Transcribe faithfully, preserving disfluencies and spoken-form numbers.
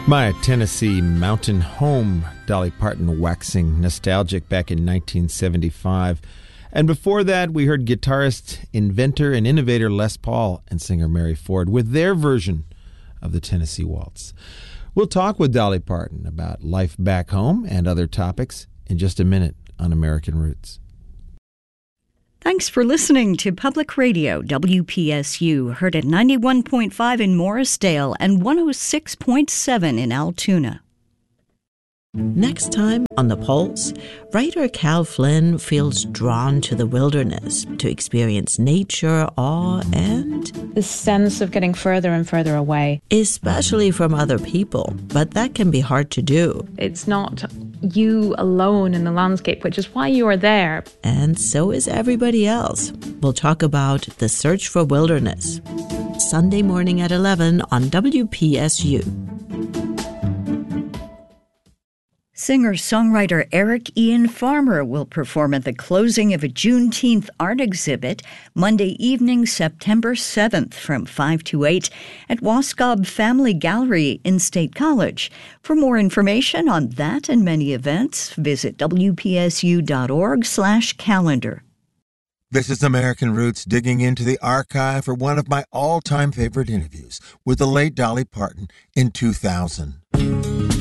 My Tennessee mountain home, Dolly Parton waxing nostalgic back in nineteen seventy-five. And before that, we heard guitarist, inventor, and innovator Les Paul and singer Mary Ford with their version of the Tennessee Waltz. We'll talk with Dolly Parton about life back home and other topics in just a minute on American Roots. Thanks for listening to Public Radio W P S U, heard at ninety-one point five in Morrisdale and one oh six point seven in Altoona. Next time on The Pulse, writer Cal Flynn feels drawn to the wilderness to experience nature, awe, and the sense of getting further and further away. Especially from other people, but that can be hard to do. It's not you alone in the landscape, which is why you are there. And so is everybody else. We'll talk about The Search for Wilderness, Sunday morning at eleven on W P S U. Singer-songwriter Eric Ian Farmer will perform at the closing of a Juneteenth art exhibit Monday evening, September seventh from five to eight at Wascob Family Gallery in State College. For more information on that and many events, visit W P S U dot org slash calendar. This is American Roots, digging into the archive for one of my all-time favorite interviews with the late Dolly Parton in two thousand.